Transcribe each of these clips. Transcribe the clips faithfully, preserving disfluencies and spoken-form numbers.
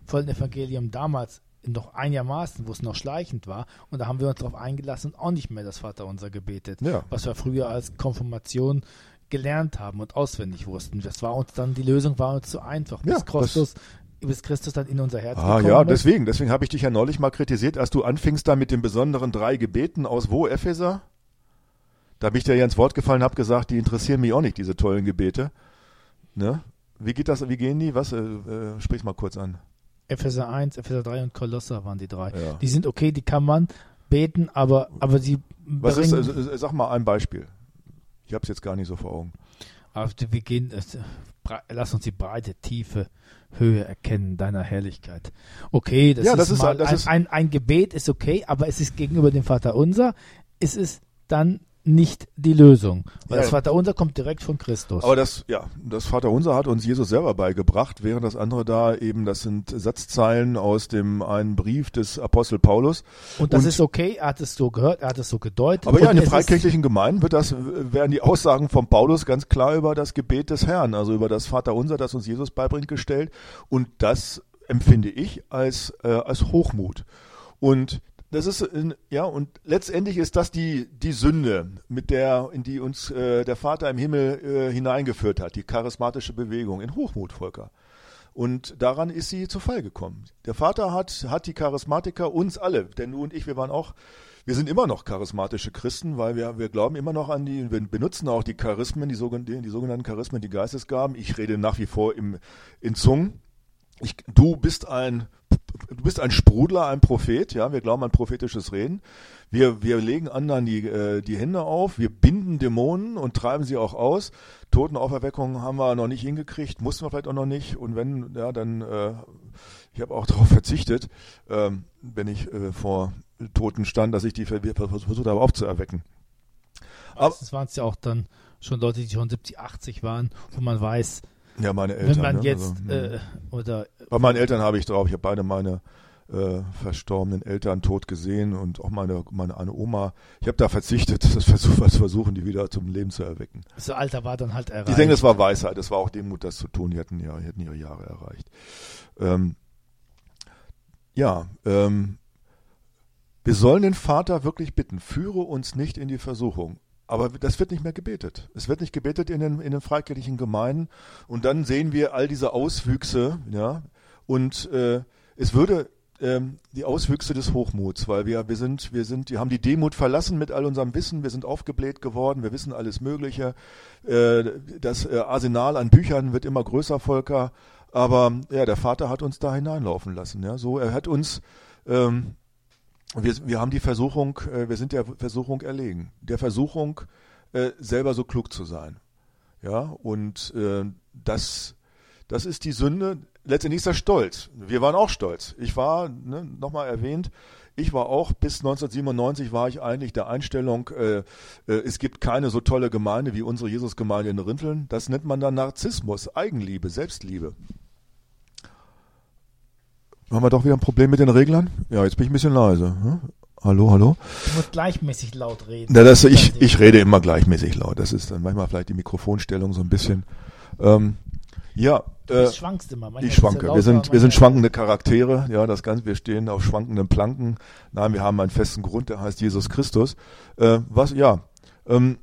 vollen Evangelium damals noch einigermaßen, wo es noch schleichend war. Und da haben wir uns darauf eingelassen und auch nicht mehr das Vaterunser gebetet, Ja. was wir früher als Konfirmation gelernt haben und auswendig wussten. Das war uns dann, die Lösung war uns zu einfach, bis Ja, Christus, bis Christus dann in unser Herz Ah gekommen ja, ist. deswegen, deswegen habe ich dich ja neulich mal kritisiert, als du anfingst da mit den besonderen drei Gebeten aus wo, Epheser? Da bin ich dir ja ins Wort gefallen, habe gesagt, die interessieren mich auch nicht, diese tollen Gebete. Ne? Wie geht das, wie gehen die? Was? Äh, äh, sprich mal kurz an. Epheser eins, Epheser drei und Kolosser waren die drei. Ja. Die sind okay, die kann man beten, aber, aber sie Was ist, bringen- äh, sag mal ein Beispiel. Ich habe es jetzt gar nicht so vor Augen. aber wir gehen, es- bre- lass uns die breite, tiefe Höhe erkennen deiner Herrlichkeit. Okay, das Ja, ist, das ist- mal das ein, ist- ein, ein Gebet ist okay, aber es ist gegenüber dem Vaterunser, es ist dann nicht die Lösung. Weil Ja. das Vaterunser kommt direkt von Christus. Aber das, ja, das Vaterunser hat uns Jesus selber beigebracht, während das andere da eben, das sind Satzzeilen aus dem einen Brief des Apostel Paulus. und das und- ist okay, er hat es so gehört, er hat es so gedeutet. Aber ja, und in den es ist- freikirchlichen Gemeinden wird das, werden die Aussagen von Paulus ganz klar über das Gebet des Herrn, also über das Vaterunser, das uns Jesus beibringt, gestellt. Und das empfinde ich als, äh, als Hochmut. Und das ist, in, ja, und letztendlich ist das die, die Sünde, mit der, in die uns äh, der Vater im Himmel äh, hineingeführt hat, die charismatische Bewegung in Hochmut, Volker. Und daran ist sie zu Fall gekommen. Der Vater hat, hat die Charismatiker, uns alle, denn du und ich, wir waren auch, wir sind immer noch charismatische Christen, weil wir, wir glauben immer noch an die, wir benutzen auch die Charismen, die sogenannten, die sogenannten Charismen, die Geistesgaben. Ich rede nach wie vor im, in Zungen. Ich, du bist ein, du bist ein Sprudler, ein Prophet, ja, wir glauben an prophetisches Reden. Wir, wir legen anderen die, äh, die Hände auf, wir binden Dämonen und treiben sie auch aus. Totenauferweckung haben wir noch nicht hingekriegt, mussten wir vielleicht auch noch nicht. Und wenn, ja, dann, äh, ich habe auch darauf verzichtet, ähm, wenn ich äh, vor Toten stand, dass ich die ver- versucht habe aufzuerwecken. Aber, Meistens waren es ja auch dann schon Leute, die schon siebzig, achtzig waren, wo man weiß, ja, meine Eltern. wenn man ne, jetzt also, äh, oder Bei meinen Eltern habe ich drauf, ich habe beide meine äh, verstorbenen Eltern tot gesehen und auch meine, meine eine Oma. Ich habe da verzichtet, das versuch, was versuchen, die wieder zum Leben zu erwecken. so Alter war dann halt erreicht. Ich denke, das war Weisheit, das war auch Demut, das zu tun. Die hatten, ja, die hatten ihre Jahre erreicht. Ähm, ja, ähm, wir sollen den Vater wirklich bitten, führe uns nicht in die Versuchung. Aber das wird nicht mehr gebetet. Es wird nicht gebetet in den, in den freikirchlichen Gemeinden. Und dann sehen wir all diese Auswüchse, ja. Und äh, es würde ähm, die Auswüchse des Hochmuts, weil wir, wir sind, wir sind, wir haben die Demut verlassen mit all unserem Wissen. Wir sind aufgebläht geworden. Wir wissen alles Mögliche. Äh, das äh, Arsenal an Büchern wird immer größer, Volker. Aber ja, der Vater hat uns da hineinlaufen lassen. Ja, so, er hat uns ähm, Wir, wir haben die Versuchung, äh, wir sind der Versuchung erlegen, der Versuchung, äh, selber so klug zu sein. Ja, und äh, das, das ist die Sünde. Letztendlich ist das Stolz. Wir waren auch stolz. Ich war, ne, nochmal erwähnt, ich war auch bis neunzehnhundertsiebenundneunzig war ich eigentlich der Einstellung, äh, äh, es gibt keine so tolle Gemeinde wie unsere Jesusgemeinde in Rinteln. Das nennt man dann Narzissmus, Eigenliebe, Selbstliebe. Haben wir doch wieder ein Problem mit den Reglern? Ja, jetzt bin ich ein bisschen leise. Hm? Hallo, hallo? Du musst gleichmäßig laut reden. Na, das, ich, ich rede immer gleichmäßig laut. Das ist dann manchmal vielleicht die Mikrofonstellung so ein bisschen. Ähm, ja, äh, Du schwankst immer. Manchmal ich bist du schwanke. lauter, Wir sind, wir manchmal- sind schwankende Charaktere. Ja, das Ganze, wir stehen auf schwankenden Planken. Nein, wir haben einen festen Grund, der heißt Jesus Christus. Äh, was, ja, ähm,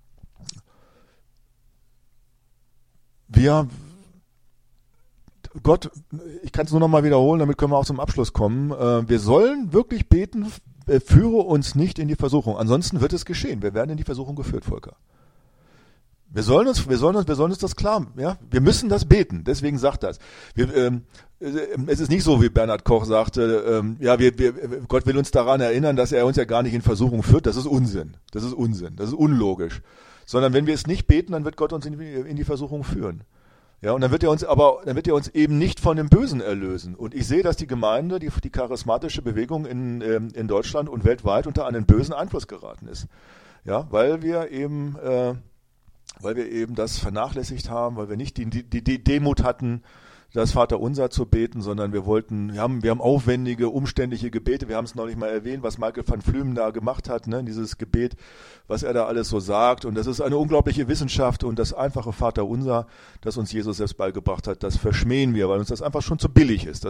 wir, Gott, ich kann es nur noch mal wiederholen, damit können wir auch zum Abschluss kommen. Äh, wir sollen wirklich beten, äh, führe uns nicht in die Versuchung. Ansonsten wird es geschehen. Wir werden in die Versuchung geführt, Volker. Wir sollen uns, wir sollen uns, wir sollen uns das klar, ja. Wir müssen das beten. Deswegen sagt das. Wir, ähm, es ist nicht so, wie Bernhard Koch sagte, ähm, ja, wir, wir, Gott will uns daran erinnern, dass er uns ja gar nicht in Versuchung führt. Das ist Unsinn. Das ist Unsinn. Das ist unlogisch. Sondern wenn wir es nicht beten, dann wird Gott uns in die, in die Versuchung führen. Ja, und dann wird er uns aber, dann wird er uns eben nicht von dem Bösen erlösen. Und ich sehe, dass die Gemeinde, die, die charismatische Bewegung in, ähm, in Deutschland und weltweit unter einen bösen Einfluss geraten ist. Ja, weil wir eben, äh, weil wir eben das vernachlässigt haben, weil wir nicht die, die, die Demut hatten, das Vaterunser zu beten, sondern wir wollten, wir haben, wir haben aufwendige, umständliche Gebete. Wir haben es neulich mal erwähnt, was Michael van Flümen da gemacht hat, ne, dieses Gebet, was er da alles so sagt. Und das ist eine unglaubliche Wissenschaft und das einfache Vaterunser, das uns Jesus selbst beigebracht hat, das verschmähen wir, weil uns das einfach schon zu billig ist. Das